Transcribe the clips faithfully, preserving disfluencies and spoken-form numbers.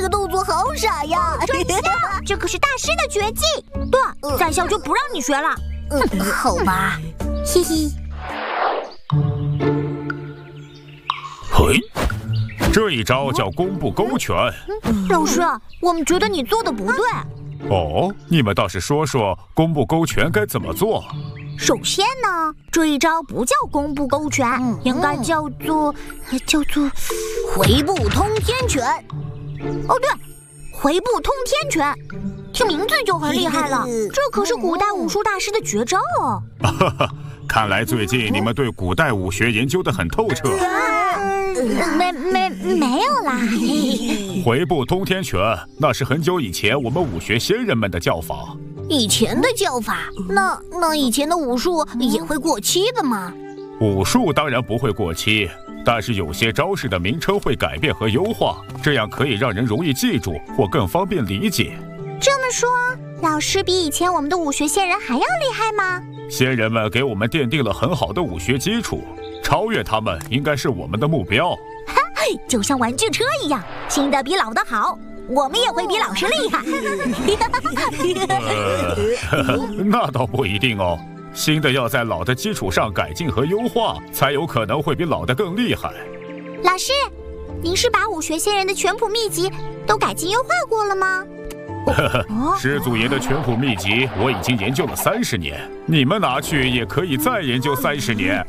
个动作好傻呀！ 真像，这可是大师的绝技。对，在校就不让你学了。 嗯，好吧。嘿嘿。 嘿，这一招叫弓步勾拳。 老师，我们觉得你做的不对。 哦，你们倒是说说弓步勾拳该怎么做。 首先呢，这一招不叫弓步勾拳，嗯、应该叫做叫做回步通天拳。 哦，对，回步通天拳，听名字就很厉害了。这可是古代武术大师的绝招哦。 哈哈，看来最近你们对古代武学研究得很透彻。 没没没有啦。 回步通天拳，那是很久以前我们武学先人们的叫法。 以前的叫法，那那以前的武术也会过期的吗？ 武术当然不会过期，但是有些招式的名称会改变和优化，这样可以让人容易记住或更方便理解。 这么说，老师比以前我们的武学先人还要厉害吗？ 先人们给我们奠定了很好的武学基础，超越他们应该是我们的目标。 哈，就像玩具车一样，新的比老的好。我们也会比老师厉害。 呃、那倒不一定哦，新的要在老的基础上改进和优化，才有可能会比老的更厉害。 老师，您是把武学先人的全谱秘籍都改进优化过了吗？ 师祖爷的全谱秘籍我已经研究了三十年，你们拿去也可以再研究三十年。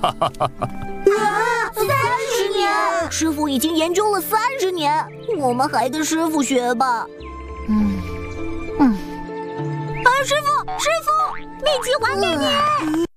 啊，三十年！师傅已经研究了三十年，我们还跟师傅学吧。 嗯嗯。啊，师傅，师傅，秘籍还给你。